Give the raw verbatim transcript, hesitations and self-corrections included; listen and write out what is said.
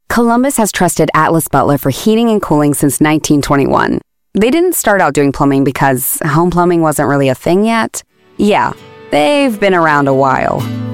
Columbus has trusted Atlas Butler for heating and cooling since nineteen twenty-one. They didn't start out doing plumbing because home plumbing wasn't really a thing yet. Yeah, they've been around a while.